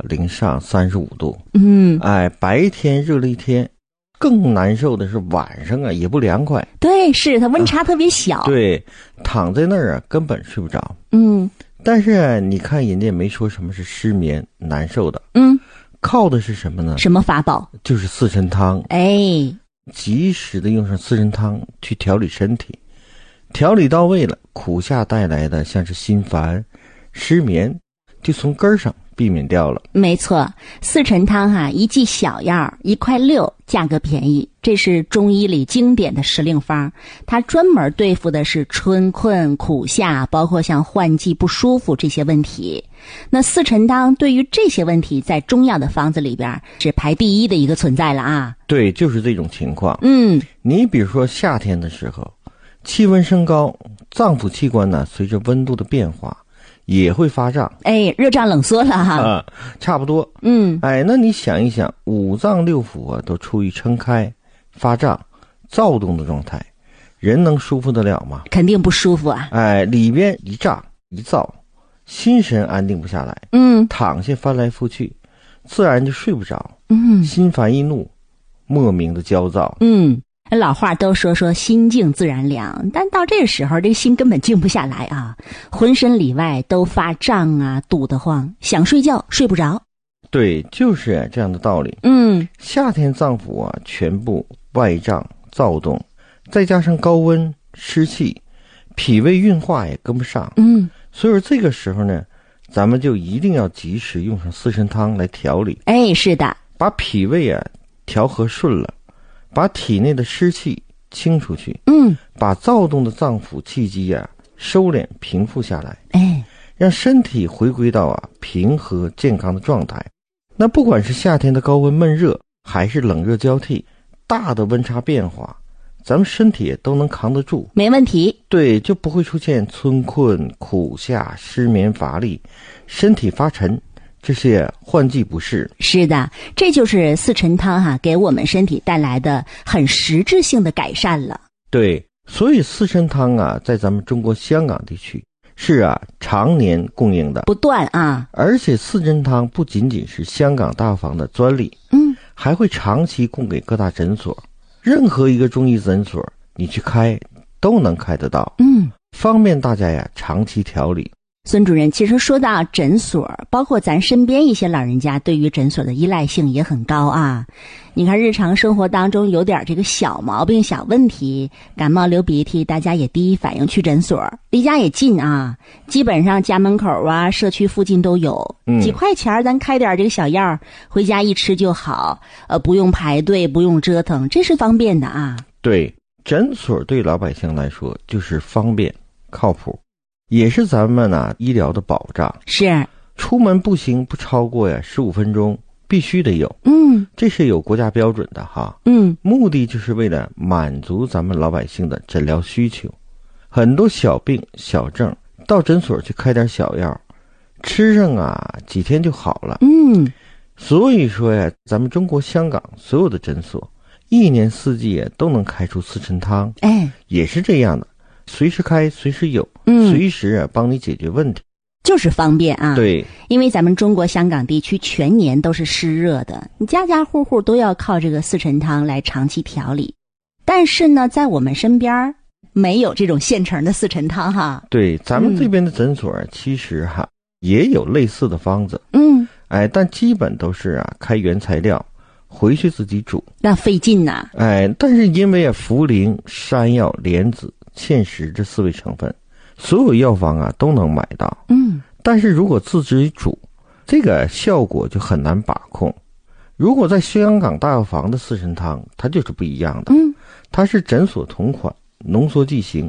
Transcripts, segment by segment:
零上35度。白天热了一天，更难受的是晚上啊也不凉快。 对，是它温差特别小。 对，躺在那儿啊根本睡不着。但是你看人家也没说什么是失眠难受的。靠的是什么呢？ 什么法宝？ 就是四神汤。及时的用上四神汤去调理身体，调理到位了，苦夏带来的像是心烦失眠就从根儿上避免掉了。 没错，四神汤一剂小药1.6块，价格便宜，这是中医里经典的时令方，它专门对付的是春困苦夏，包括像换季不舒服这些问题。那四神汤对于这些问题在中药的方子里边是排第一的一个存在了啊。 对，就是这种情况。你比如说夏天的时候，气温升高，脏腑器官呢随着温度的变化也会发胀。 热胀冷缩了哈。 差不多。那你想一想，五脏六腑啊都处于撑开、发胀、躁动的状态，人能舒服得了吗？ 肯定不舒服啊。 里边一胀一躁，心神安定不下来。躺下翻来覆去，自然就睡不着。心烦易怒，莫名的焦躁。 老话都说心静自然凉，但到这个时候这心根本静不下来啊，浑身里外都发胀啊，堵得慌，想睡觉睡不着。 对，就是这样的道理。夏天脏腑啊全部外胀躁动，再加上高温湿气，脾胃运化也跟不上。所以说这个时候呢，咱们就一定要及时用上四神汤来调理。 是的， 把脾胃啊调和顺了，把体内的湿气清出去。把躁动的脏腑气机啊收敛平复下来。让身体回归到平和健康的状态。那不管是夏天的高温闷热，还是冷热交替，大的温差变化，咱们身体都能扛得住， 没问题。 对，就不会出现春困苦夏失眠乏力身体发沉这些换季不适。 是的，这就是四神汤给我们身体带来的很实质性的改善了。 对，所以四神汤在咱们中国香港地区是常年供应的， 不断啊。 而且四神汤不仅仅是香港大药房的专利，还会长期供给各大诊所，任何一个中医诊所你去开都能开得到。方便大家长期调理。 孙主任，其实说到诊所，包括咱身边一些老人家对于诊所的依赖性也很高啊。你看日常生活当中有点这个小毛病小问题，感冒流鼻涕，大家也第一反应去诊所，离家也近啊，基本上家门口社区附近都有，几块钱咱开点这个小药，回家一吃就好，不用排队，不用折腾，这是方便的啊。 对，诊所对老百姓来说就是方便靠谱，也是咱们医疗的保障。 是， 出门步行不超过15分钟必须得有。这是有国家标准的哈。目的就是为了满足咱们老百姓的诊疗需求。很多小病小症到诊所去开点小药，吃上几天就好了。所以说咱们中国香港所有的诊所一年四季都能开出四神汤。也是这样的，随时开随时有，随时帮你解决问题， 就是方便啊。 对， 因为咱们中国香港地区全年都是湿热的，你家家户户都要靠这个四神汤来长期调理。但是呢，在我们身边没有这种现成的四神汤哈。 对，咱们这边的诊所其实也有类似的方子。但基本都是开原材料回去自己煮， 那费劲呐。 但是因为茯苓、山药、莲子、芡实这4味成分，所有药房都能买到。但是如果自己煮，这个效果就很难把控。如果在香港大药房的四神汤，它就是不一样的。它是诊所同款，浓缩剂型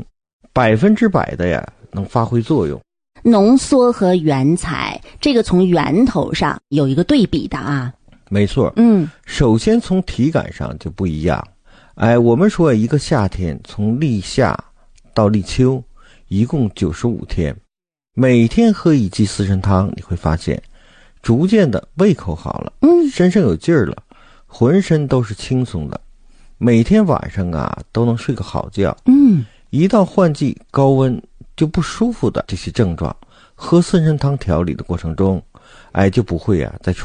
，100%的能发挥作用。 浓缩和原材，这个从源头上有一个对比的啊。 没错。首先从体感上就不一样。我们说一个夏天从立夏到立秋一共95天，每天喝一剂四神汤，你会发现逐渐的胃口好了，身上有劲儿了，浑身都是轻松的，每天晚上都能睡个好觉。一到换季高温就不舒服的这些症状，喝四神汤调理的过程中就不会再出